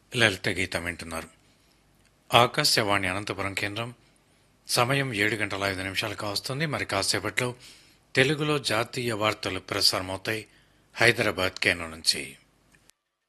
లలిత గీతం వింటున్నారు. ఆకాశవాణి అనంతపురం కేంద్రం. సమయం 7 గంటల 5 నిమిషాలు కావస్తుంది. మరి కాసేపట్లో తెలుగులో జాతీయ వార్తలు ప్రసారమవుతాయి హైదరాబాద్ కేంద్రం నుంచి.